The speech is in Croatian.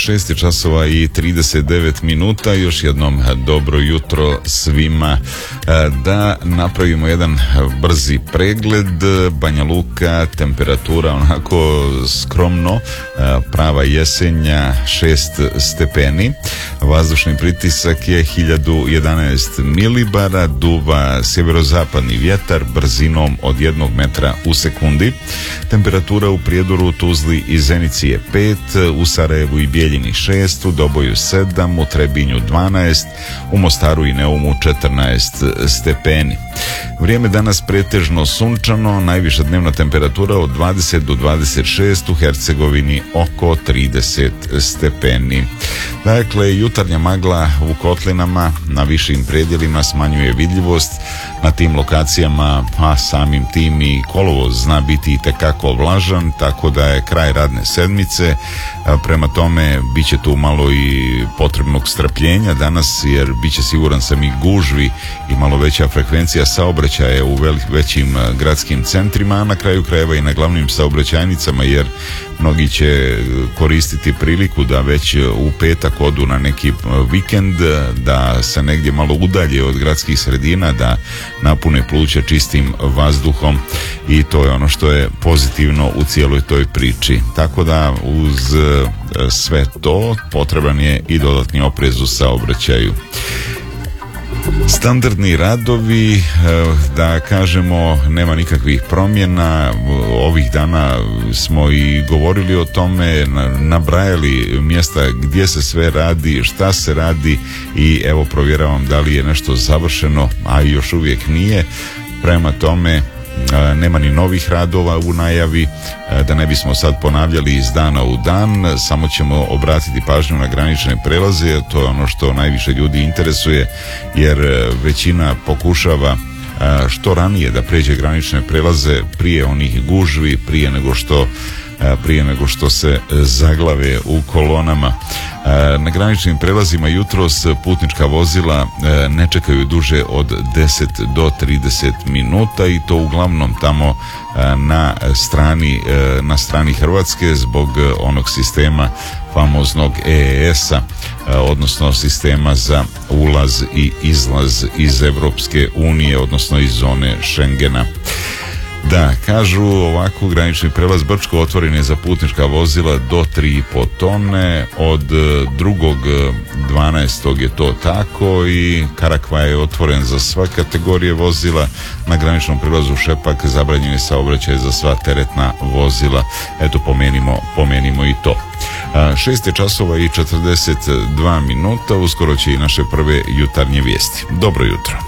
6 časova i 39 minuta. Još jednom dobro jutro svima. Da napravimo jedan brzi pregled. Banja Luka, temperatura onako skromno, prava jesenja, 6 stepeni. Vazdušni pritisak je 1011 milibara, duva sjeverozapadni vjetar brzinom od 1 metra u sekundi. Temperatura u Prijedoru, Tuzli i Zenici je 5, u Sarajevu i Bijeljini 6, u Doboju 7, u Trebinju 12, u Mostaru i Neumu 14 stepeni. Vrijeme danas pretežno sunčano, najviša dnevna temperatura od 20 do 26, u Hercegovini oko 30 stepeni. Dakle, jutarnja magla u kotlinama na višim predjelima smanjuje vidljivost. Na tim lokacijama, a samim tim i kolovoz zna biti itekako vlažan, tako da je kraj radne sedmice. Prema tome, bit će tu malo i potrebnog strpljenja danas, jer bit će, siguran sam, i gužvi i malo veća frekvencija saobraćaja u većim gradskim centrima, a na kraju krajeva i na glavnim saobraćajnicama, jer mnogi će koristiti priliku da već u petak odu na neki vikend, da se negdje malo udalje od gradskih sredina, da napune pluća čistim vazduhom, i to je ono što je pozitivno u cijeloj toj priči. Tako da uz sve to potreban je i dodatni oprez u saobraćaju. Standardni radovi, da kažemo, nema nikakvih promjena. Ovih dana smo i govorili o tome, nabrajali mjesta gdje se sve radi, šta se radi, i evo provjeravam da li je nešto završeno, a još uvijek nije. Prema tome, nema ni novih radova u najavi. Da ne bismo sad ponavljali iz dana u dan, samo ćemo obratiti pažnju na granične prelaze. To je ono što najviše ljudi interesuje, jer većina pokušava što ranije da pređe granične prelaze prije onih gužvi, prije nego što se zaglave u kolonama. Na graničnim prelazima jutros putnička vozila ne čekaju duže od 10 do 30 minuta, i to uglavnom tamo na strani Hrvatske, zbog onog sistema famoznog EES-a, odnosno sistema za ulaz i izlaz iz Europske unije, odnosno iz zone Schengena. Da, kažu ovako, granični prelaz Brčko otvoren je za putnička vozila do 3,5 tone, od 2.12. je to tako, i Karakva je otvoren za sva kategorije vozila. Na graničnom prelazu Šepak zabranjen je saobraćaj za sva teretna vozila. Eto, pomenimo i to. 6 časova i 42 minuta, uskoro će i naše prve jutarnje vijesti. Dobro jutro.